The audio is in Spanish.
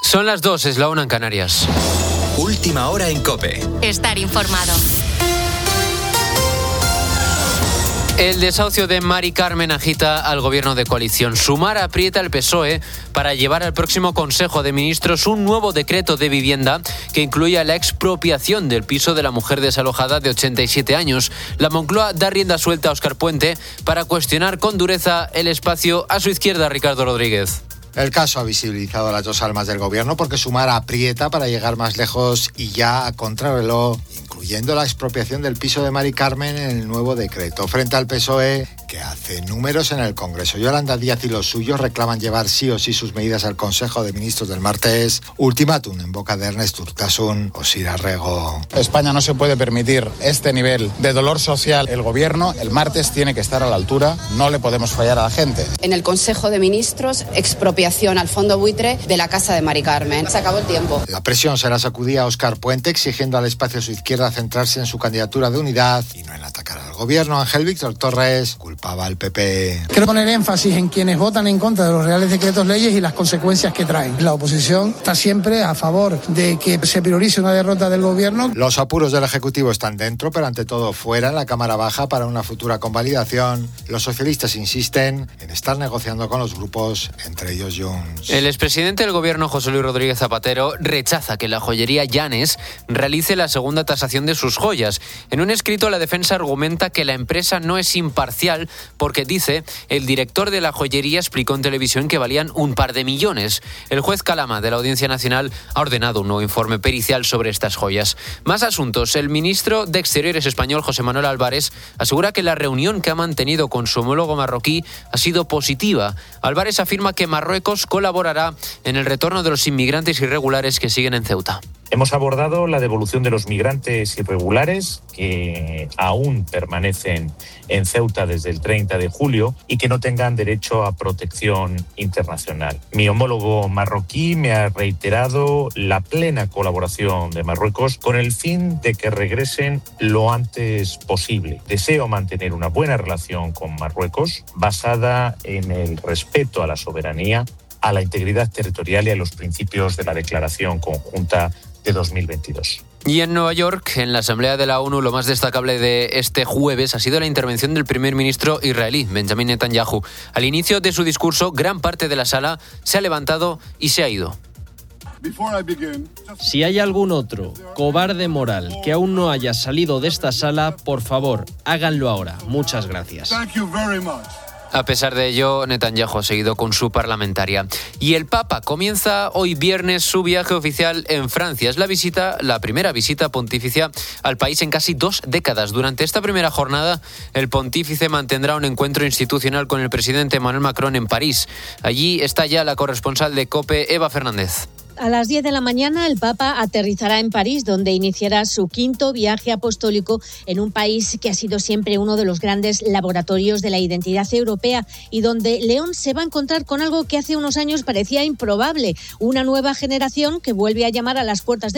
Son las 2, es la 1 en Canarias. Última hora en COPE. Estar informado. El desahucio de Mari Carmen agita al gobierno de coalición. Sumar aprieta al PSOE para llevar al próximo Consejo de Ministros un nuevo decreto de vivienda que incluya la expropiación del piso de la mujer desalojada de 87 años. La Moncloa da rienda suelta a Óscar Puente para cuestionar con dureza el espacio a su izquierda, Ricardo Rodríguez. El caso ha visibilizado a las dos almas del gobierno porque Sumar aprieta para llegar más lejos y ya a contrarreloj, incluyendo la expropiación del piso de Mari Carmen en el nuevo decreto. Frente al PSOE, que hace números en el Congreso. Yolanda Díaz y los suyos reclaman llevar sí o sí sus medidas al Consejo de Ministros del martes. Ultimátum en boca de Ernest Urtasun o Sir Arrego. España no se puede permitir este nivel de dolor social. El gobierno el martes tiene que estar a la altura. No le podemos fallar a la gente. En el Consejo de Ministros, expropiación al fondo buitre de la casa de Mari Carmen. Se acabó el tiempo. La presión será sacudida a Óscar Puente, exigiendo al espacio a su izquierda centrarse en su candidatura de unidad y no en atacar al gobierno. Ángel Víctor Torres culpaba al PP. Quiero poner énfasis en quienes votan en contra de los reales decretos leyes y las consecuencias que traen. La oposición está siempre a favor de que se priorice una derrota del gobierno. Los apuros del Ejecutivo están dentro, pero ante todo fuera, en la Cámara Baja para una futura convalidación. Los socialistas insisten en estar negociando con los grupos, entre ellos Junts. El expresidente del gobierno, José Luis Rodríguez Zapatero, rechaza que la joyería Llanes realice la segunda tasación de sus joyas. En un escrito, la defensa argumenta que la empresa no es imparcial porque, dice, el director de la joyería explicó en televisión que valían un par de millones. El juez Calama de la Audiencia Nacional ha ordenado un nuevo informe pericial sobre estas joyas. Más asuntos. El ministro de Exteriores español, José Manuel Álvarez, asegura que la reunión que ha mantenido con su homólogo marroquí ha sido positiva. Álvarez afirma que Marruecos colaborará en el retorno de los inmigrantes irregulares que siguen en Ceuta. Hemos abordado la devolución de los migrantes irregulares que aún permanecen en Ceuta desde el 30 de julio y que no tengan derecho a protección internacional. Mi homólogo marroquí me ha reiterado la plena colaboración de Marruecos con el fin de que regresen lo antes posible. Deseo mantener una buena relación con Marruecos basada en el respeto a la soberanía, a la integridad territorial y a los principios de la Declaración Conjunta de 2022. Y en Nueva York, en la Asamblea de la ONU, lo más destacable de este jueves ha sido la intervención del primer ministro israelí, Benjamin Netanyahu. Al inicio de su discurso, gran parte de la sala se ha levantado y se ha ido. Si hay algún otro cobarde moral que aún no haya salido de esta sala, por favor, háganlo ahora. Muchas gracias. A pesar de ello, Netanyahu ha seguido con su parlamentaria. Y el Papa comienza hoy viernes su viaje oficial en Francia. Es la primera visita pontificia al país en casi 2 décadas. Durante esta primera jornada, el pontífice mantendrá un encuentro institucional con el presidente Emmanuel Macron en París. Allí está ya la corresponsal de COPE, Eva Fernández. A las 10 de la mañana el Papa aterrizará en París, donde iniciará su 5º viaje apostólico en un país que ha sido siempre uno de los grandes laboratorios de la identidad europea y donde León se va a encontrar con algo que hace unos años parecía improbable, una nueva generación que vuelve a llamar a las puertas de